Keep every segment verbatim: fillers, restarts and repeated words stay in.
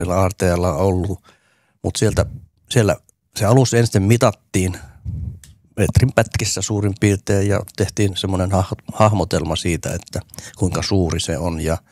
aarteella ollut, mutta sieltä, siellä se alus ensin mitattiin metrin pätkissä suurin piirtein ja tehtiin semmoinen hahmotelma siitä, että kuinka suuri se on ja,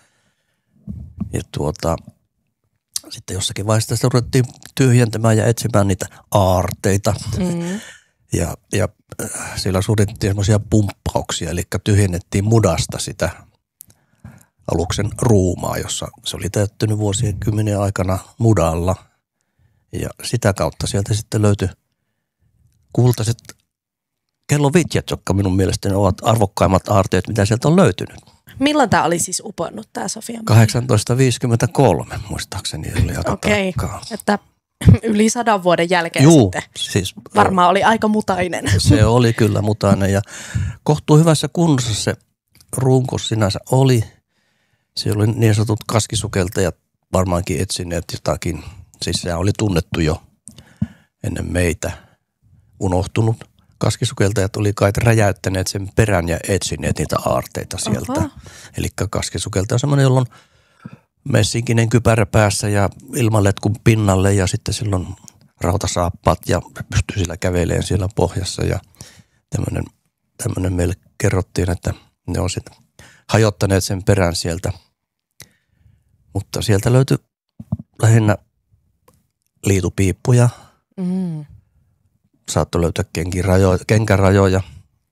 ja tuota, sitten jossakin vaiheessa sitä ruvettiin tyhjentämään ja etsimään niitä aarteita mm. ja, ja siellä suunnittiin semmoisia pumppauksia, eli tyhjennettiin mudasta sitä aluksen ruumaa, jossa se oli täyttynyt vuosien kymmenen aikana mudalla ja sitä kautta sieltä sitten löytyi kultaiset kellovitjat, jotka minun mielestäni ovat arvokkaimmat aarteet, mitä sieltä on löytynyt. Milloin tämä oli siis uponnut, tämä Sofia? kahdeksantoista viisikymmentäkolme muistaakseni. Okei, okay. Että yli sadan vuoden jälkeen Juu, sitten siis, varmaan oli aika mutainen. Se oli kyllä mutainen ja kohtuu hyvässä kunnossa se runko sinänsä oli. Siellä oli niin sanotut kaskisukeltajat varmaankin etsineet jotakin. Siis se oli tunnettu jo ennen meitä, unohtunut. Kaskisukeltajat oli kai räjäyttäneet sen perän ja etsineet niitä aarteita sieltä. Eli kaskisukeltaja on semmoinen, jolla on messinkinen kypärä päässä ja ilmanletkun pinnalle ja sitten silloin rautasaappaat ja pystyy sillä kävelemään siellä pohjassa. Ja tämmöinen, tämmöinen meille kerrottiin, että ne on sitten hajottaneet sen perän sieltä. Mutta sieltä löytyi lähinnä liitupiippuja. Mm. Saattoi löytää kenkärajoja,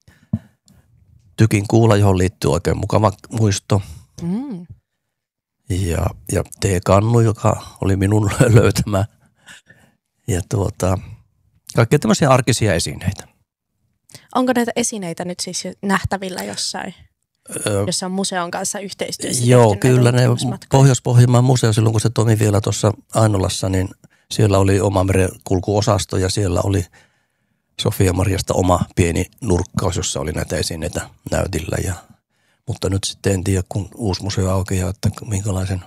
tykin kuula, johon liittyy oikein mukava muisto. Mm. Ja, ja teekannu, joka oli minun löytämä. Ja tuota, kaikkea tämmöisiä arkisia esineitä. Onko näitä esineitä nyt siis nähtävillä jossain, öö, jossa on museon kanssa yhteistyössä? Joo, kyllä ne Pohjois-Pohjanmaan museo, silloin kun se toimi vielä tuossa Ainolassa, niin siellä oli oma merenkulkuosasto ja siellä oli Sofia-Mariasta oma pieni nurkkaus, jossa oli näitä esineitä näytillä. Ja, mutta nyt sitten en tiedä, kun uusi museo aukeaa, että minkälaisen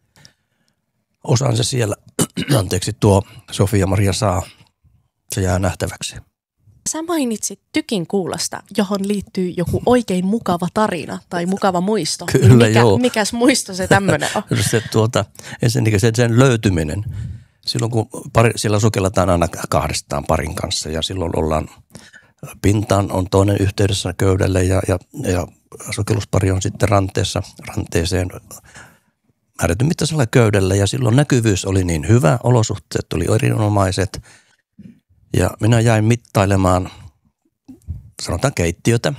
osan se siellä, anteeksi, tuo Sofia-Maria saa. Se jää nähtäväksi. Sä mainitsit tykin kuulasta, johon liittyy joku oikein mukava tarina tai mukava muisto. Kyllä, Mikä, joo. Mikäs muisto se tämmöinen on? se, tuota, ensinnäkin se, sen löytyminen. Silloin kun pari, siellä sukelletaan aina kahdestaan parin kanssa ja silloin ollaan pintaan, on toinen yhteydessä köydälle ja, ja, ja sukelluspari on sitten ranteessa, ranteeseen määrätyn mittaisella köydällä ja silloin näkyvyys oli niin hyvä, olosuhteet oli erinomaiset ja minä jäin mittailemaan, sanotaan keittiötä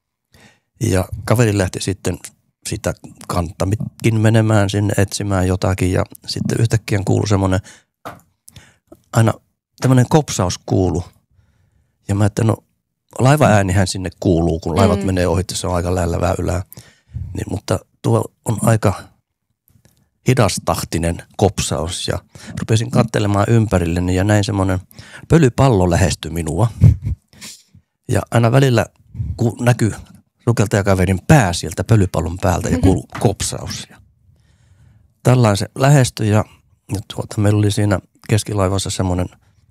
ja kaveri lähti sitten sitä kanttamitkin menemään sinne etsimään jotakin ja sitten yhtäkkiä kuului semmoinen aina tämmöinen kopsaus kuulu. Ja mä ajattelin, no laivaäänihän sinne kuuluu, kun laivat mm. menee ohi, se on aika lähellä väylää. Niin, mutta tuo on aika hidastahtinen kopsaus ja rupesin katselemaan ympärilleni ja näin semmoinen pölypallo lähestyi minua. Ja aina välillä kun näkyi sukeltajakaverin pää sieltä pölypallon päältä ja kuului kopsaus. Ja tällainen se lähestyi ja, ja tuota, meillä oli siinä keskilaivassa semmoinen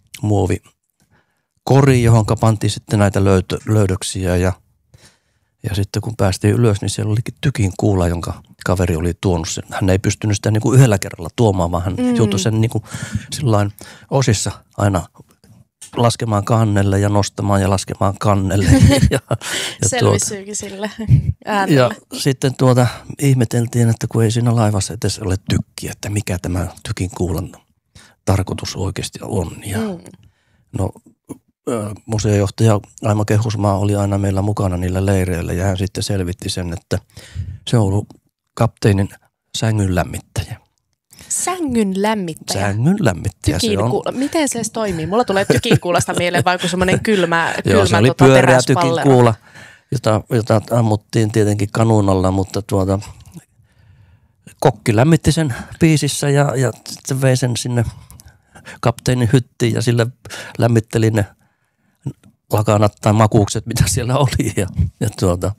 muovikori, johon pantiin sitten näitä löytö, löydöksiä ja, ja sitten kun päästiin ylös, niin siellä olikin tykin kuula, jonka kaveri oli tuonut sen. Hän ei pystynyt sitä niin kuin yhdellä kerralla tuomaan, vaan hän mm. joutui sen niin kuin sillain osissa aina laskemaan kannelle ja nostamaan ja laskemaan kannelle. ja, ja selvisyykin sille äänelle. Ja sitten tuota ihmeteltiin, että kun ei siinä laivassa edes ole tykkiä, että mikä tämä tykin kuulan tarkoitus oikeasti on. Ja mm. no, museojohtaja Aimo Kehusmaa oli aina meillä mukana niillä leireillä ja hän sitten selvitti sen, että se on ollut kapteenin sängyn lämmittäjä. Sängyn lämmittäjä? Sängyn lämmittäjä se on. Miten se edes toimii? Mulla tulee tykinkuulasta mieleen vaikka semmoinen kylmä, kylmä Joo, se oli tota, pyöreä tykinkuula, jota, jota ammuttiin tietenkin kanuunalla, mutta tuota, kokki lämmitti sen piisissä ja, ja sitten vei sen sinne kapteenin hyttiin ja sillä lämmitteli ne lakanat tai makuukset, mitä siellä oli. Ja, ja tuota,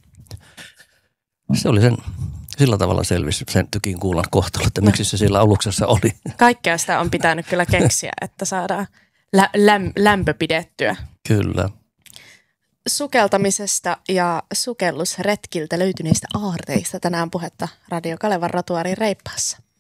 se oli sen, sillä tavalla selvisi sen tykin kuulan kohtalo, että miksi se siellä aluksessa oli. Kaikkea sitä on pitänyt kyllä keksiä, että saadaan lä- läm- lämpö pidettyä. Kyllä. Sukeltamisesta ja sukellusretkiltä löytyneistä aarteista tänään puhetta Radio Kalevan Rotuaarin Reippaassa.